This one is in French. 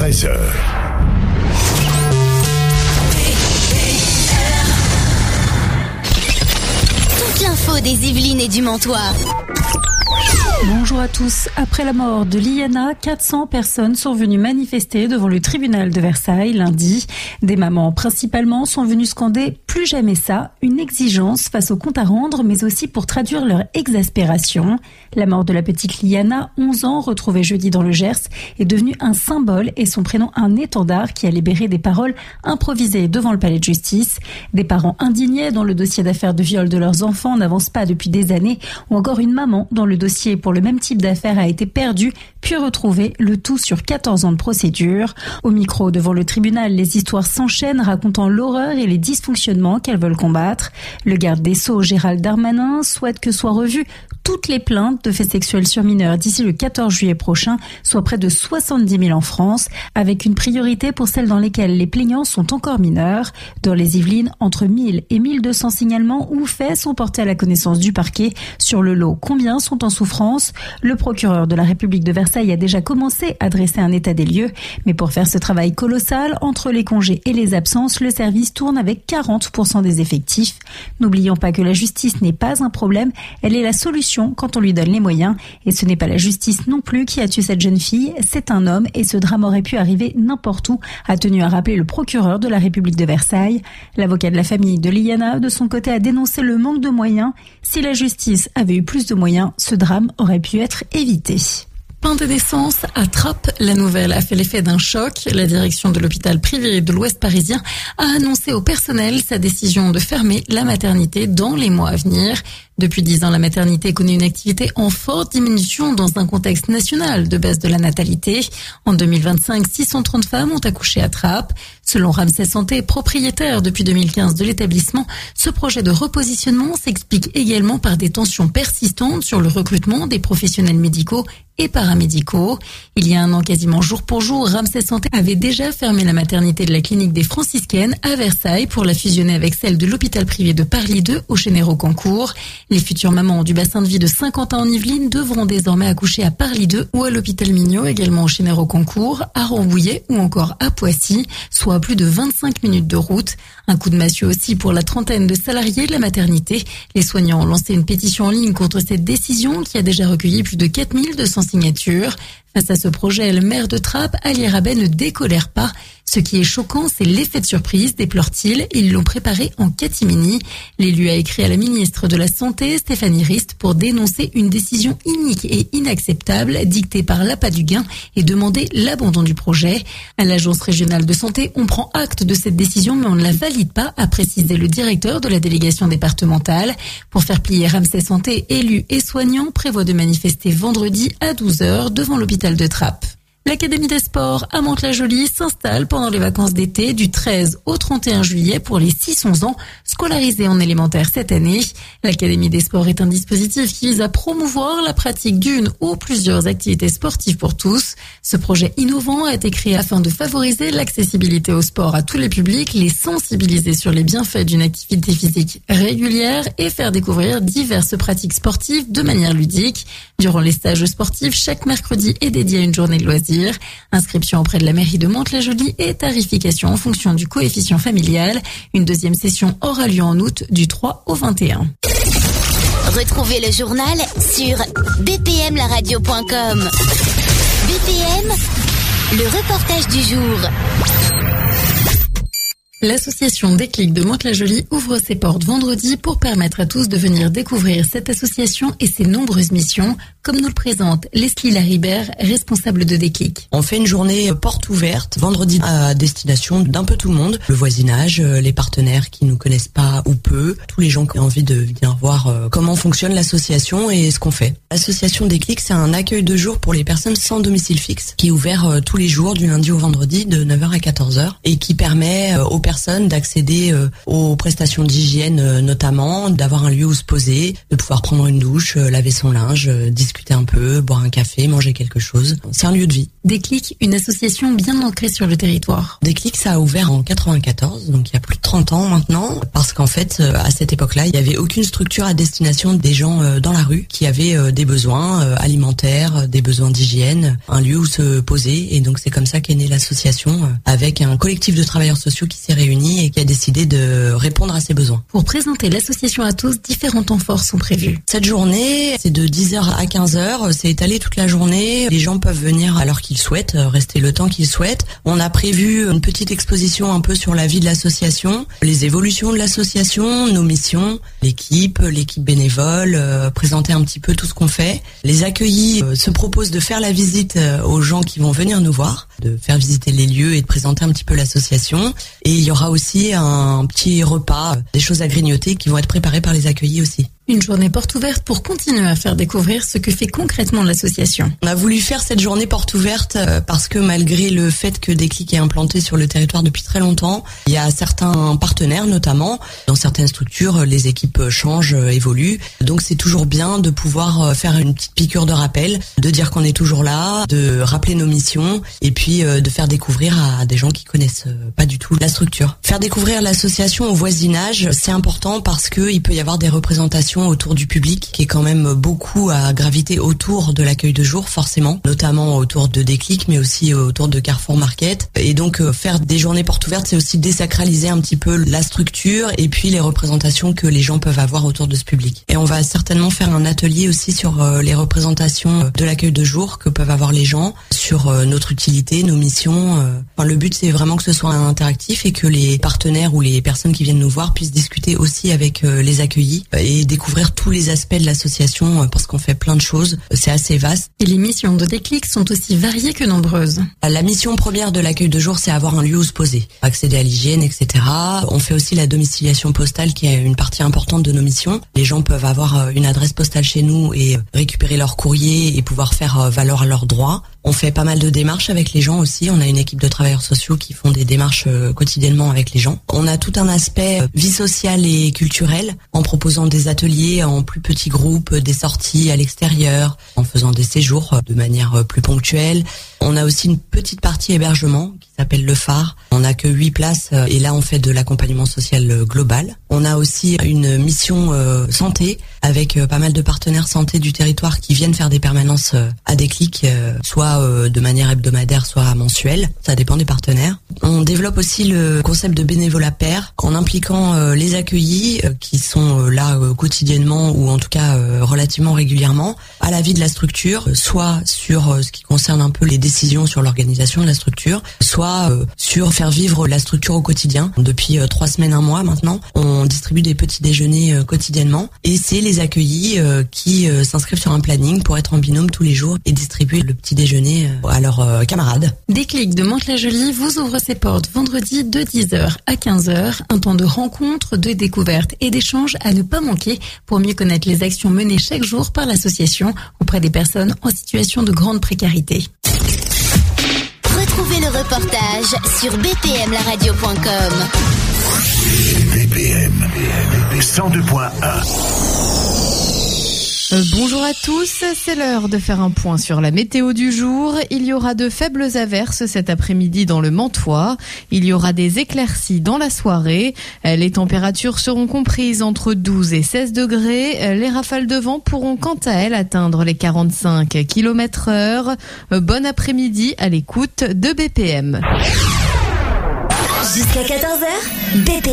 13h. Toute l'info des Yvelines et du Mantois. Bonjour à tous. Après la mort de Liana, 400 personnes sont venues manifester devant le tribunal de Versailles lundi. Des mamans principalement sont venues scander « Plus jamais ça », une exigence face au compte à rendre, mais aussi pour traduire leur exaspération. La mort de la petite Liana, 11 ans, retrouvée jeudi dans le Gers, est devenue un symbole et son prénom un étendard qui a libéré des paroles improvisées devant le palais de justice. Des parents indignés dont le dossier d'affaires de viol de leurs enfants n'avance pas depuis des années, ou encore une maman dont le dossier pour le même type d'affaires a été perdu, puis retrouvé, le tout sur 14 ans de procédure. Au micro devant le tribunal, les histoires s'enchaînent racontant l'horreur et les dysfonctionnements qu'elles veulent combattre. Le garde des Sceaux, Gérald Darmanin, souhaite que soient revues toutes les plaintes de faits sexuels sur mineurs d'ici le 14 juillet prochain, soit près de 70 000 en France, avec une priorité pour celles dans lesquelles les plaignants sont encore mineurs. Dans les Yvelines, entre 1000 et 1200 signalements ou faits sont portés à la connaissance du parquet. Sur le lot, combien sont en souffrance? Le procureur de la République de Versailles a déjà commencé à dresser un état des lieux, mais pour faire ce travail colossal, entre les congés et les absences, le service tourne avec 40% des effectifs. N'oublions pas que la justice n'est pas un problème, elle est la solution quand on lui donne les moyens. Et ce n'est pas la justice non plus qui a tué cette jeune fille, c'est un homme et ce drame aurait pu arriver n'importe où, a tenu à rappeler le procureur de la République de Versailles. L'avocat de la famille de Liana, de son côté, a dénoncé le manque de moyens. Si la justice avait eu plus de moyens, ce drame aurait pu être évité. Pain de naissance à Trappes. La nouvelle a fait l'effet d'un choc. La direction de l'hôpital privé de l'Ouest parisien a annoncé au personnel sa décision de fermer la maternité dans les mois à venir. Depuis 10 ans, la maternité connaît une activité en forte diminution dans un contexte national de baisse de la natalité. En 2025, 630 femmes ont accouché à Trappes. Selon Ramsay Santé, propriétaire depuis 2015 de l'établissement, ce projet de repositionnement s'explique également par des tensions persistantes sur le recrutement des professionnels médicaux et paramédicaux. Il y a un an, quasiment jour pour jour, Ramsay Santé avait déjà fermé la maternité de la clinique des Franciscaines à Versailles pour la fusionner avec celle de l'hôpital privé de Paris 2 au Chénéreau-Cancourt. Les futures mamans du bassin de vie de Saint-Quentin en Yvelines devront désormais accoucher à Paris 2 ou à l'hôpital Mignot, également au Chénéreau-Cancourt, à Rambouillet ou encore à Poissy, soit à plus de 25 minutes de route. Un coup de massue aussi pour la trentaine de salariés de la maternité. Les soignants ont lancé une pétition en ligne contre cette décision qui a déjà recueilli plus de 4200 signatures. Face à ce projet, le maire de Trappes, Ali Rabet, ne décolère pas. Ce qui est choquant, c'est l'effet de surprise, déplore-t-il. Ils l'ont préparé en catimini. L'élu a écrit à la ministre de la Santé, Stéphanie Rist, pour dénoncer une décision inique et inacceptable dictée par l'appât du gain et demander l'abandon du projet. À l'Agence régionale de santé, on prend acte de cette décision, mais on ne la valide pas, a précisé le directeur de la délégation départementale. Pour faire plier Ramsay Santé, élus et soignants prévoient de manifester vendredi à 12h devant l'hôpital de Trappes. L'Académie des sports à Mantes-la-Jolie s'installe pendant les vacances d'été du 13 au 31 juillet pour les 6-11 ans scolarisés en élémentaire cette année. L'Académie des sports est un dispositif qui vise à promouvoir la pratique d'une ou plusieurs activités sportives pour tous. Ce projet innovant a été créé afin de favoriser l'accessibilité au sport à tous les publics, les sensibiliser sur les bienfaits d'une activité physique régulière et faire découvrir diverses pratiques sportives de manière ludique. Durant les stages sportifs, chaque mercredi est dédié à une journée de loisirs. Inscription auprès de la mairie de Mantes-la-Jolie et tarification en fonction du coefficient familial. Une deuxième session aura lieu en août du 3 au 21. Retrouvez le journal sur bpmlaradio.com. BPM, le reportage du jour. L'association Déclic de Mantes-la-Jolie ouvre ses portes vendredi pour permettre à tous de venir découvrir cette association et ses nombreuses missions, comme nous le présente Leslie Laribert, responsable de Déclic. On fait une journée porte ouverte, vendredi, à destination d'un peu tout le monde. Le voisinage, les partenaires qui nous connaissent pas ou peu, tous les gens qui ont envie de venir voir comment fonctionne l'association et ce qu'on fait. L'association Déclic, c'est un accueil de jour pour les personnes sans domicile fixe, qui est ouvert tous les jours du lundi au vendredi de 9h à 14h et qui permet aux personnes d'accéder aux prestations d'hygiène notamment, d'avoir un lieu où se poser, de pouvoir prendre une douche, laver son linge, discuter discuter un peu, boire un café, manger quelque chose. C'est un lieu de vie. Déclic, une association bien ancrée sur le territoire. Déclic, ça a ouvert en 94, donc il y a plus de 30 ans maintenant, parce qu'en fait, à cette époque-là, il n'y avait aucune structure à destination des gens dans la rue qui avaient des besoins alimentaires, des besoins d'hygiène, un lieu où se poser. Et donc c'est comme ça qu'est née l'association, avec un collectif de travailleurs sociaux qui s'est réuni et qui a décidé de répondre à ces besoins. Pour présenter l'association à tous, différents temps forts sont prévus. Cette journée, c'est de 10h à 15h, c'est étalé toute la journée. Les gens peuvent venir à l'heure qu'ils souhaitent, rester le temps qu'ils souhaitent. On a prévu une petite exposition un peu sur la vie de l'association, les évolutions de l'association, nos missions, l'équipe bénévole, présenter un petit peu tout ce qu'on fait. Les accueillis se proposent de faire la visite aux gens qui vont venir nous voir, de faire visiter les lieux et de présenter un petit peu l'association. Et il y aura aussi un petit repas, des choses à grignoter qui vont être préparées par les accueillis aussi. Une journée porte ouverte pour continuer à faire découvrir ce que fait concrètement l'association. On a voulu faire cette journée porte ouverte parce que malgré le fait que Déclic est implanté sur le territoire depuis très longtemps, il y a certains partenaires notamment. Dans certaines structures, les équipes changent, évoluent. Donc c'est toujours bien de pouvoir faire une petite piqûre de rappel, de dire qu'on est toujours là, de rappeler nos missions et puis de faire découvrir à des gens qui connaissent pas du tout la structure. Faire découvrir l'association au voisinage, c'est important parce que il peut y avoir des représentations autour du public qui est quand même beaucoup à graviter autour de l'accueil de jour forcément, notamment autour de Déclic mais aussi autour de Carrefour Market. Et donc faire des journées portes ouvertes, c'est aussi désacraliser un petit peu la structure et puis les représentations que les gens peuvent avoir autour de ce public. Et on va certainement faire un atelier aussi sur les représentations de l'accueil de jour que peuvent avoir les gens, sur notre utilité, nos missions. Enfin, le but c'est vraiment que ce soit interactif et que les partenaires ou les personnes qui viennent nous voir puissent discuter aussi avec les accueillis et découvrir tous les aspects de l'association parce qu'on fait plein de choses, c'est assez vaste. Et les missions de Déclic sont aussi variées que nombreuses. La mission première de l'accueil de jour, c'est avoir un lieu où se poser, accéder à l'hygiène, etc. On fait aussi la domiciliation postale qui est une partie importante de nos missions. Les gens peuvent avoir une adresse postale chez nous et récupérer leur courrier et pouvoir faire valoir leurs droits. On fait pas mal de démarches avec les gens aussi. On a une équipe de travailleurs sociaux qui font des démarches quotidiennement avec les gens. On a tout un aspect vie sociale et culturelle en proposant des ateliers en plus petits groupes, des sorties à l'extérieur, en faisant des séjours de manière plus ponctuelle. On a aussi une petite partie hébergement qui s'appelle Le Phare. On n'a que 8 places et là on fait de l'accompagnement social global. On a aussi une mission santé avec pas mal de partenaires santé du territoire qui viennent faire des permanences à Déclic, soit de manière hebdomadaire, soit mensuelle. Ça dépend des partenaires. On développe aussi le concept de bénévolat pair en impliquant les accueillis qui sont là quotidiennement ou en tout cas relativement régulièrement à la vie de la structure, soit sur ce qui concerne un peu les décisions sur l'organisation de la structure, soit sur faire vivre la structure au quotidien. Depuis 3 semaines, 1 mois maintenant, on distribue des petits déjeuners quotidiennement et c'est les accueillis qui s'inscrivent sur un planning pour être en binôme tous les jours et distribuer le petit déjeuner à leurs camarades. Déclic de Mantes-la-Jolie vous ouvre ses portes vendredi de 10h à 15h, un temps de rencontre, de découverte et d'échange à ne pas manquer pour mieux connaître les actions menées chaque jour par l'association auprès des personnes en situation de grande précarité. Retrouvez le reportage sur bpmlaradio.com. BPM 102.1. Bonjour à tous, c'est l'heure de faire un point sur la météo du jour. Il y aura de faibles averses cet après-midi dans le Mantois. Il y aura des éclaircies dans la soirée. Les températures seront comprises entre 12 et 16 degrés. Les rafales de vent pourront quant à elles atteindre les 45 km/h. Bon après-midi à l'écoute de BPM. Jusqu'à 14h, BPM.